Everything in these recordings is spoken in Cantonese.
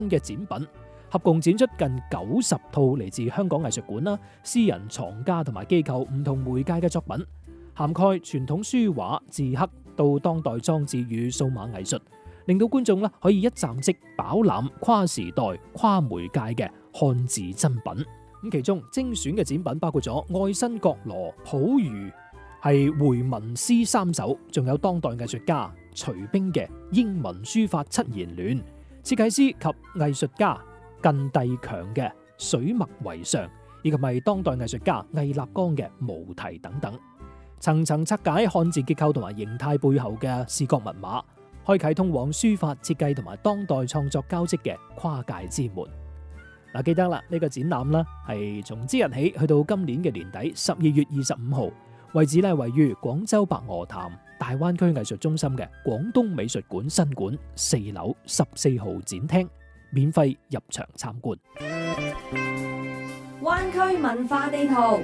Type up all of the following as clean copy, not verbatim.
嘅展品，合共展出近90套嚟自香港藝術館啦、私人藏家同埋機構唔同媒介嘅作品，涵蓋傳統書畫、字刻到當代裝置與數碼藝術，令到觀眾可以一站式飽覽跨時代、跨媒介嘅漢字珍品。咁其中精選嘅展品包括咗愛新覺羅溥儀係回文詩3首，仲有當代藝術家徐冰嘅英文書法7言聯，設計師及藝術家靳埭強嘅水墨為上，以及係當代藝術家魏立剛嘅無題等等，層層拆解漢字結構同埋形態背後嘅視覺密碼，開啟通往書法設計同埋當代創作交織嘅跨界之門。記得啦，呢個展覽啦係從即日起去到今年嘅年底12月25號，位置位於廣州白鵝潭大灣區藝術中心嘅廣東美術館新館4樓14號展廳，免費入場參觀。 灣區文化地圖。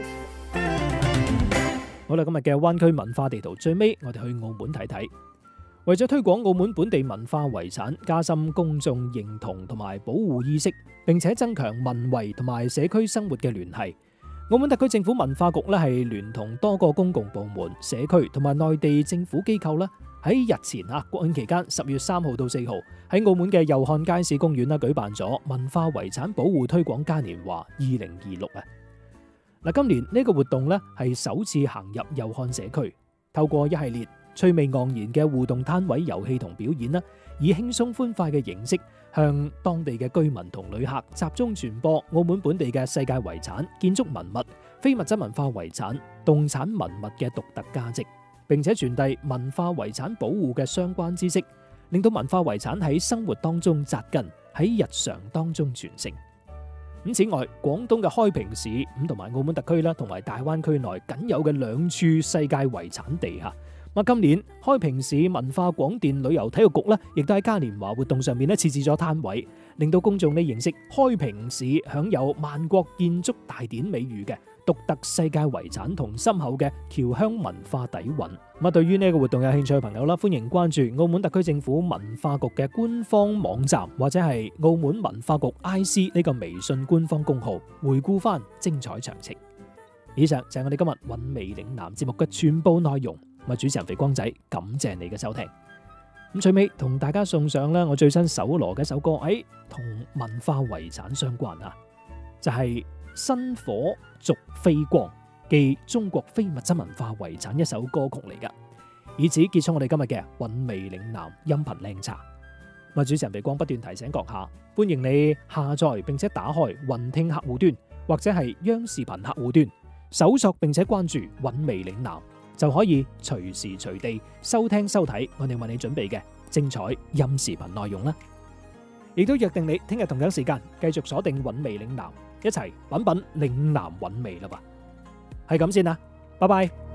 好啦，今日嘅灣區文化地圖最尾，我哋去澳門睇睇。為咗推廣澳門本地文化遺產，加深公眾認同同埋保護意識，並且增強文遺同埋社區生活嘅聯繫，澳門特區政府文化局係聯同多個公共部門、社區同埋內地政府機構喺日前國慶期間10月3號到4號喺澳門嘅祐漢街市公園舉辦咗文化遺產保護推廣嘉年華2026啊！今年呢個活動係首次行入祐漢社區，透過一系列趣味盎然嘅互動攤位、遊戲同表演以輕鬆歡快嘅形式向當地嘅居民同旅客集中傳播澳門本地嘅世界遺產、建築文物、非物質文化遺產、動產文物嘅獨特價值，並且傳遞文化遺產保護嘅相關知識，令到文化遺產喺生活當中扎根，喺日常當中傳承。此外，廣東嘅開平市同埋澳門特區同埋大灣區內僅有嘅2處世界遺產地今年開平市文化廣電旅遊體育局亦都喺嘉年華活動上面設置咗攤位，令到公眾認識開平市享有萬國建築大典美譽嘅獨特世界遺產同深厚嘅僑鄉文化底蘊。對於呢個活動有興趣嘅朋友歡迎關注澳門特區政府文化局嘅官方網站，或者係澳門文化局 IC 呢個微信官方公號，回顧翻精彩詳情。以上就係我哋今日韻味嶺南節目嘅全部內容。我係主持人肥光仔，感謝你嘅收聽。最尾同大家送上我最新搜羅嘅一首歌，同文化遺產相關就係薪火續飛光，記中國非物質文化遺產一首歌曲嚟噶。以此結束我哋今日嘅韻味嶺南音頻靚茶。我係主持人肥光，不斷提醒閣下，歡迎你下載並且打開雲聽客戶端或者係央視頻客戶端，搜索並且關注韻味嶺南，就可以隨時隨地收聽收睇我哋為你準備嘅精彩音視頻內容啦。亦都約定你聽日同樣時間繼續鎖定韻味嶺南，一齊品品嶺南韻味啦噃。係咁先啦，拜拜。